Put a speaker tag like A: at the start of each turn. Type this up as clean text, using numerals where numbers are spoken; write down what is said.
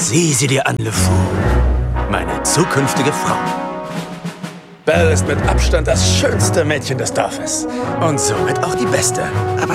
A: Sieh sie dir an, LeFou. Meine zukünftige Frau.
B: Belle ist mit Abstand das schönste Mädchen des Dorfes.
A: Und somit auch die beste. Aber